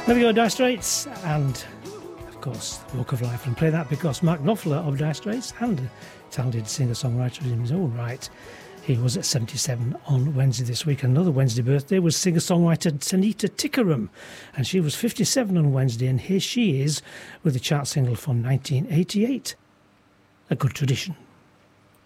There we go, Dire Straits, and of course, Walk of Life. And play that because Mark Knopfler of Dire Straits, and a talented singer-songwriter in his own right, he was at 77 on Wednesday this week. Another Wednesday birthday was singer-songwriter Tanita Tikaram, and she was 57 on Wednesday, and here she is with a chart single from 1988, A Good Tradition.